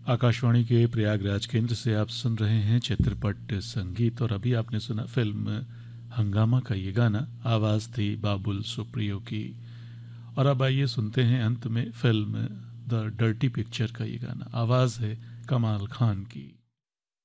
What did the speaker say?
आकाशवाणी के प्रयागराज केंद्र से आप सुन रहे हैं चित्रपट संगीत, और अभी आपने सुना फिल्म हंगामा का ये गाना। आवाज़ थी बाबुल सुप्रियो की। और अब आइए सुनते हैं अंत में फिल्म द डर्टी पिक्चर का ये गाना। आवाज़ है कमाल खान की।